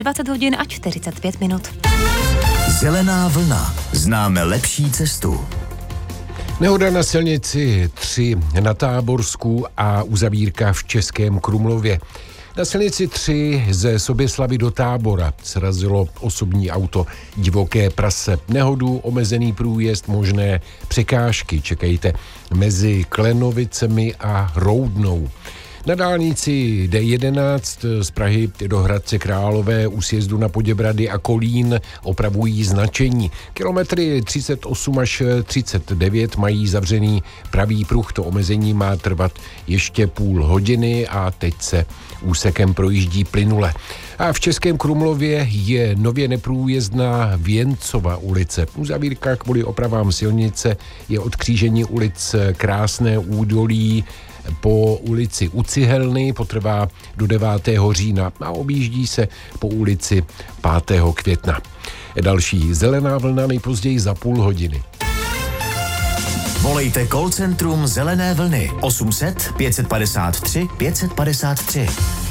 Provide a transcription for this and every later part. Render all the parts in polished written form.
20 hodin a 45 minut. Zelená vlna. Známe lepší cestu. Nehoda na silnici 3 na Táborsku a uzavírka v Českém Krumlově. Na silnici 3 ze Soběslavy do Tábora srazilo osobní auto divoké prase. Nehodu, omezený průjezd, možné překážky čekejte mezi Klenovicemi a Roudnou. Na dálnici D11 z Prahy do Hradce Králové u sjezdu na Poděbrady a Kolín opravují značení. Kilometry 38 až 39 mají zavřený pravý pruh. To omezení má trvat ještě půl hodiny a teď se úsekem projíždí plynule. A v Českém Krumlově je nově neprůjezdná Věncova ulice. Uzavírka kvůli opravám silnice je od křížení ulic Krásné údolí po ulici U Cihelny, potrvá do 9. října a objíždí se po ulici 5. května. Další zelená vlna nejpozději za půl hodiny. Volejte call centrum Zelené vlny 800 553 553.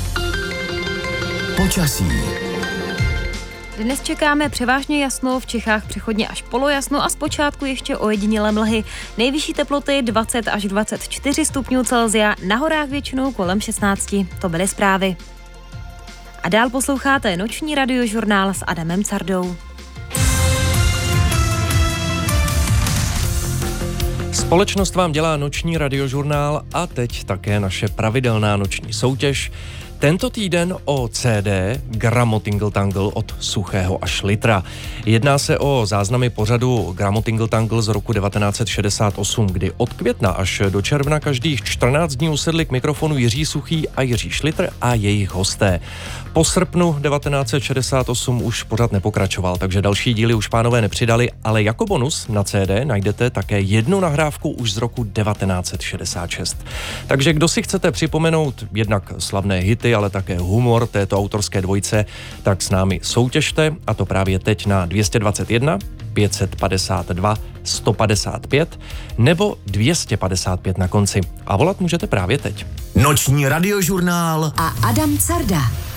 Počasí. Dnes čekáme převážně jasno, v Čechách přechodně až polojasno a zpočátku ještě ojedinělé mlhy. Nejvyšší teploty 20 až 24 stupňů Celsia, na horách většinou kolem 16. To byly zprávy. A dál posloucháte noční radiožurnál s Adamem Cardou. Společnost vám dělá noční radiožurnál a teď také naše pravidelná noční soutěž. Tento týden o CD Gramotingle Tangle od Suchého až Litra. Jedná se o záznamy pořadu Gramotingle Tangle z roku 1968, kdy od května až do června každých 14 dní usedli k mikrofonu Jiří Suchý a Jiří Šlitr a jejich hosté. Po srpnu 1968 už pořad nepokračoval, takže další díly už pánové nepřidali, ale jako bonus na CD najdete také jednu nahrávku už z roku 1966. Takže kdo si chcete připomenout jednak slavné hity, ale také humor této autorské dvojice, tak s námi soutěžte, a to právě teď na 221 552 155 nebo 255 na konci. A volat můžete právě teď. Noční radiožurnál a Adam Carda.